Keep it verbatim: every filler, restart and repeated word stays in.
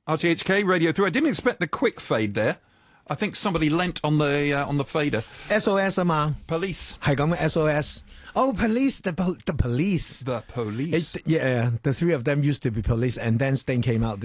R T H K Radio three. I didn't expect the quick fade there. I think somebody lent on the uh, on the fader. S O S 啊嘛 Police. 係咁嘅 S O S. Oh, police, the, po- the police. The police. It, yeah, the three of them used to be police, and then Sting came out.